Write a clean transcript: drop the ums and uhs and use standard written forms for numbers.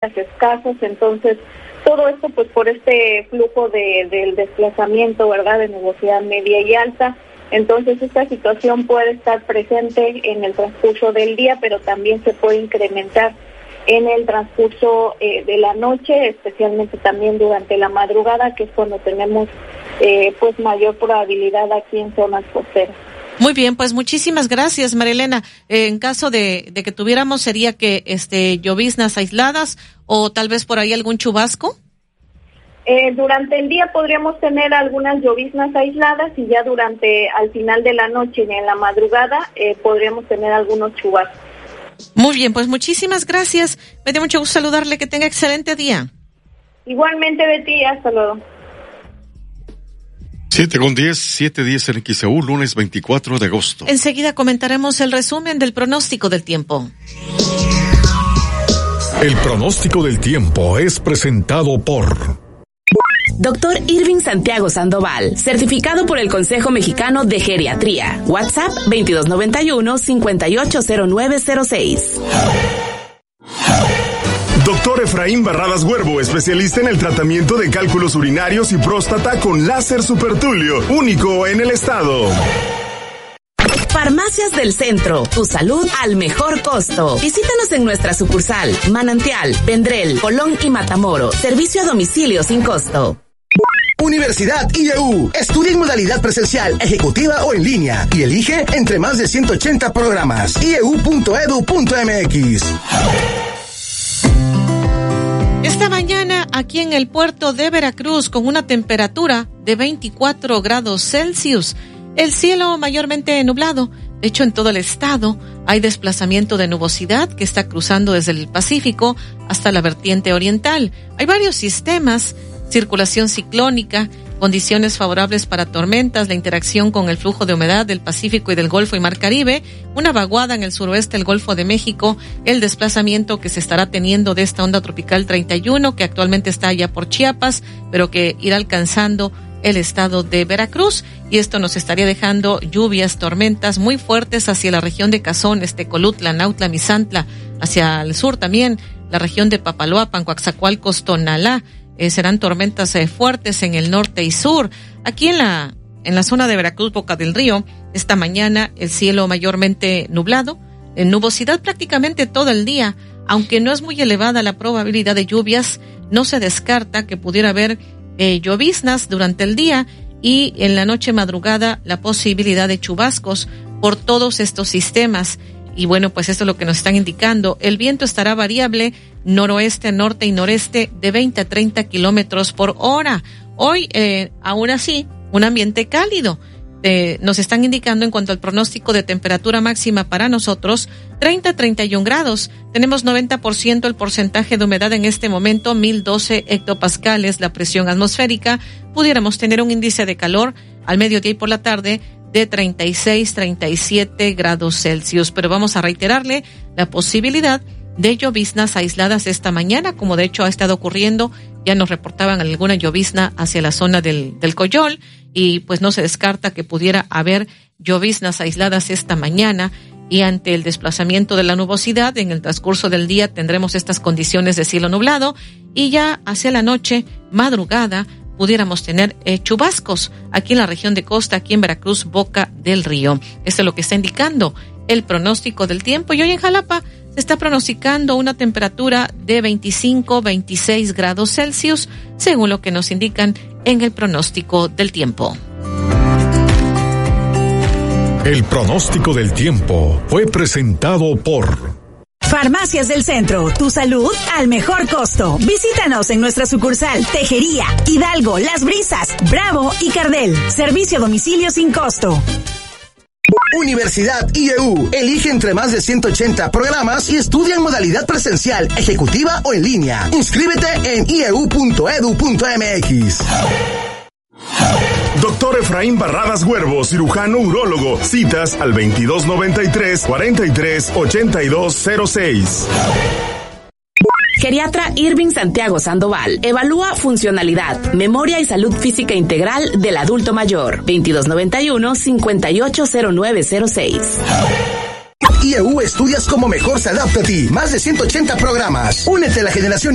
escasos, entonces todo esto pues por este flujo del desplazamiento, ¿verdad?, de nubosidad media y alta. Entonces esta situación puede estar presente en el transcurso del día, pero también se puede incrementar en el transcurso de la noche, especialmente también durante la madrugada, que es cuando tenemos pues mayor probabilidad aquí en zonas costeras. Muy bien, pues muchísimas gracias, María Elena. En caso de que tuviéramos, ¿sería que lloviznas aisladas o tal vez por ahí algún chubasco? Durante el día podríamos tener algunas lloviznas aisladas y ya al final de la noche y en la madrugada podríamos tener algunos chubascos. Muy bien, pues muchísimas gracias. Me dio mucho gusto saludarle, que tenga excelente día. Igualmente, Betty, hasta luego. 7:10 en XEU, lunes 24 de agosto. Enseguida comentaremos el resumen del pronóstico del tiempo. El pronóstico del tiempo es presentado por Dr. Irving Santiago Sandoval, certificado por el Consejo Mexicano de Geriatría. WhatsApp 2291-580906. Doctor Efraín Barradas Huervo, especialista en el tratamiento de cálculos urinarios y próstata con láser supertulio, único en el estado. Farmacias del Centro, tu salud al mejor costo. Visítanos en nuestra sucursal, Manantial, Vendrell, Colón y Matamoros. Servicio a domicilio sin costo. Universidad IEU. Estudia en modalidad presencial, ejecutiva o en línea y elige entre más de 180 programas. ieu.edu.mx. Esta mañana aquí en el puerto de Veracruz con una temperatura de 24 grados Celsius. El cielo mayormente nublado. De hecho, en todo el estado hay desplazamiento de nubosidad que está cruzando desde el Pacífico hasta la vertiente oriental. Hay varios sistemas, circulación ciclónica, condiciones favorables para tormentas, la interacción con el flujo de humedad del Pacífico y del Golfo y Mar Caribe, una vaguada en el suroeste del Golfo de México, el desplazamiento que se estará teniendo de esta onda tropical 31, que actualmente está allá por Chiapas, pero que irá alcanzando el estado de Veracruz, y esto nos estaría dejando lluvias, tormentas muy fuertes hacia la región de Cazones, Tecolutla, Nautla, Misantla, hacia el sur también, la región de Papaloapan, Coaxacualcos, Tonalá. Serán tormentas fuertes en el norte y sur. Aquí en la zona de Veracruz, Boca del Río, esta mañana el cielo mayormente nublado, en nubosidad prácticamente todo el día, aunque no es muy elevada la probabilidad de lluvias, no se descarta que pudiera haber lloviznas durante el día y en la noche madrugada la posibilidad de chubascos por todos estos sistemas. Y bueno, pues esto es lo que nos están indicando. El viento estará variable, noroeste, norte y noreste, de 20 a 30 kilómetros por hora. Hoy, aún así, un ambiente cálido. Nos están indicando en cuanto al pronóstico de temperatura máxima para nosotros, 30 a 31 grados. Tenemos 90% el porcentaje de humedad en este momento, 1012 hectopascales la presión atmosférica. Pudiéramos tener un índice de calor al mediodía y por la tarde de 36, 37 grados Celsius. Pero vamos a reiterarle la posibilidad de lloviznas aisladas esta mañana, como de hecho ha estado ocurriendo. Ya nos reportaban alguna llovizna hacia la zona del Coyol y pues no se descarta que pudiera haber lloviznas aisladas esta mañana. Y ante el desplazamiento de la nubosidad, en el transcurso del día tendremos estas condiciones de cielo nublado y ya hacia la noche, madrugada, pudiéramos tener chubascos aquí en la región de costa, aquí en Veracruz, Boca del Río. Esto es lo que está indicando el pronóstico del tiempo. Y hoy en Jalapa se está pronosticando una temperatura de 25, 26 grados Celsius, según lo que nos indican en el pronóstico del tiempo. El pronóstico del tiempo fue presentado por Farmacias del Centro, tu salud al mejor costo. Visítanos en nuestra sucursal Tejería, Hidalgo, Las Brisas, Bravo y Cardel. Servicio a domicilio sin costo. Universidad IEU. Elige entre más de 180 programas y estudia en modalidad presencial, ejecutiva o en línea. Inscríbete en ieu.edu.mx. Doctor Efraín Barradas Huervo, cirujano urólogo. Citas al 2293-438206. Geriatra Irving Santiago Sandoval evalúa funcionalidad, memoria y salud física integral del adulto mayor. 2291-580906. IEU, estudias como mejor se adapta a ti. Más de 180 programas. Únete a la generación